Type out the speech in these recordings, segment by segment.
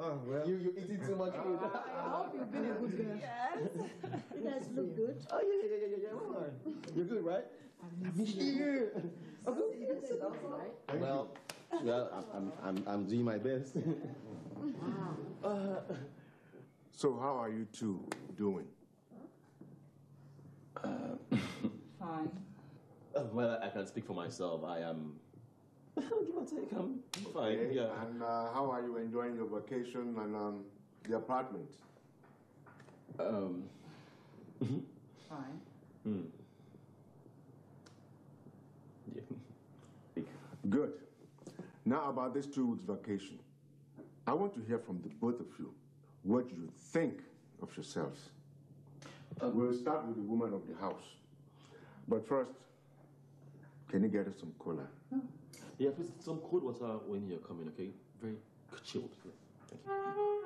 Well, you're eating too much food. I hope you've been a good girl. Yes. You guys look good. Oh, yeah. You're good, right? I miss you. Well, I'm doing my best. So how are you two doing? Fine. Well, I can speak for myself. I am, give or take, I'm fine. Okay. Yeah. And how are you enjoying your vacation and the apartment? Fine. Yeah. Good. Now about this 2 weeks vacation. I want to hear from the both of you what you think of yourselves. We'll start with the woman of the house. But first, can you get us some cola? Yeah, please, some cold water when you're coming, okay? Very chilled. Yeah. Thank you.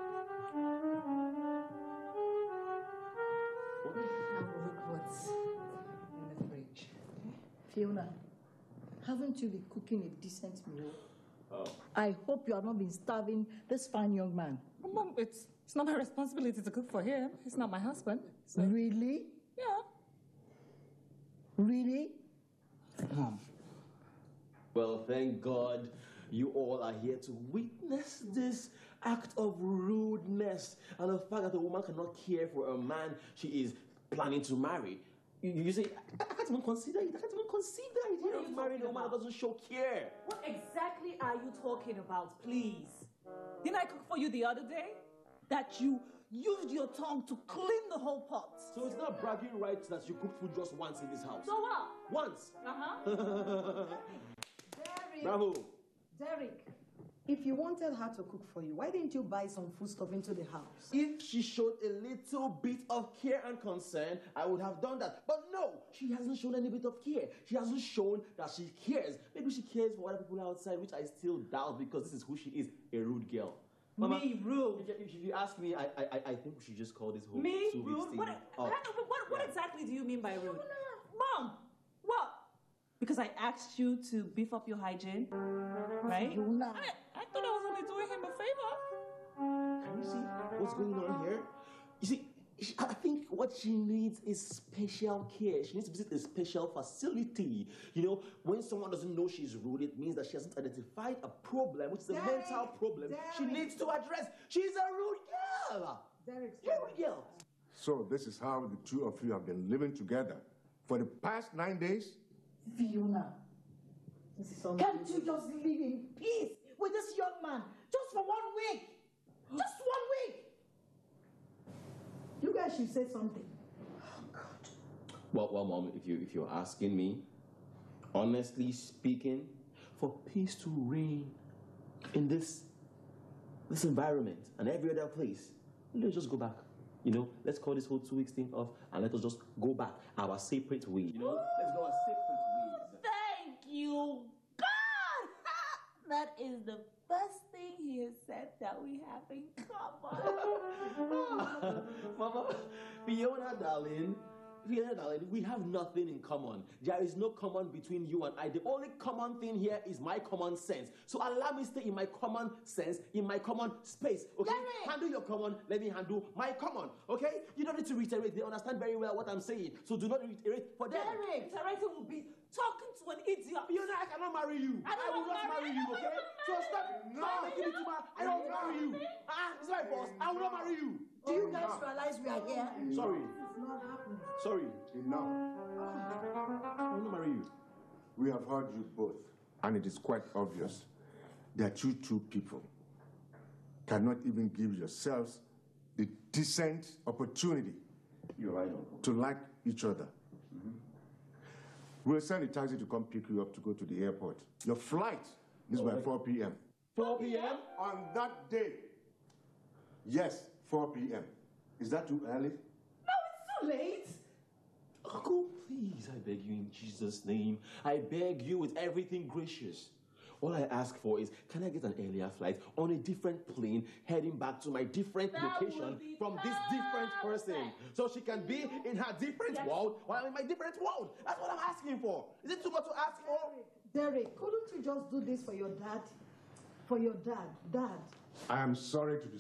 Have a look what's in the fridge. Fiona, haven't you been cooking a decent meal? Oh. I hope you have not been starving this fine young man. Mom, it's not my responsibility to cook for him. He's not my husband. So. Really? Yeah. Really? Mom. Well, thank God you all are here to witness this act of rudeness and the fact that a woman cannot care for a man she is planning to marry. You say, I can't even consider it. I can't even conceive the idea of marrying a woman that doesn't show care. What exactly are you talking about, please? Didn't I cook for you the other day? That you used your tongue to clean the whole pot. So it's not bragging rights that you cook food just once in this house. So what? Once. Derek. Bravo. Derek, if you wanted her to cook for you, why didn't you buy some food stuff into the house? If she showed a little bit of care and concern, I would have done that. But no, she hasn't shown any bit of care. She hasn't shown that she cares. Maybe she cares for other people outside, which I still doubt because this is who she is, a rude girl. Mama, me rude? If you ask me, I think we should just call this whole Me 2 weeks rude? thing What exactly do you mean by rude? Mom, what? Because I asked you to beef up your hygiene, right? I thought I was only doing him a favor. Can you see what's going on here? You see, I think what she needs is special care. She needs to visit a special facility. You know, when someone doesn't know she's rude, it means that she hasn't identified a problem, which is a mental problem she needs to address. She's a rude girl. You're a rude girl. So this is how the 2 of you have been living together for the past 9 days? Fiona, can't you just live in peace with this young man just for 1 week? Just 1 week. You guys should say something. Oh, God. Well, Mom, if you're asking me, honestly speaking, for peace to reign in this environment and every other place, let's just go back. You know, let's call this whole 2 weeks thing off and let us just go back our separate ways. You know, let's go our separate ways. Thank you, God! That is the best thing he has said that we have in common. Mama, Fiona, darling, we have nothing in common. There is no common between you and I. The only common thing here is my common sense. So allow me to stay in my common sense, in my common space. Okay? Derek! Handle your common, let me handle my common. Okay? You don't need to reiterate. They understand very well what I'm saying. So do not reiterate for them. Derek! Reiterating will be talking to an idiot. Fiona, I cannot marry you. I will not marry you, okay? So stop. Stop making me too mad. I don't marry you. It's my boss. I will not marry you. Do you guys realize we are here? Sorry. It's not happening. Sorry. Enough. I will not marry you. We have heard you both, and it is quite obvious that you 2 people cannot even give yourselves the decent opportunity You're right, Uncle. to like each other. We'll send a taxi to come pick you up to go to the airport. Your flight is by 4 p.m. 4 p.m.? On that day. Yes, 4 p.m. Is that too early? No, it's too late. Uncle, please, I beg you in Jesus' name. I beg you with everything gracious. All I ask for is, can I get an earlier flight on a different plane heading back to my different location from this different person? So she can be in her different world while I'm in my different world. That's what I'm asking for. Is it too much to ask for? Derek, couldn't you just do this for your dad? For your dad? Dad. I am sorry to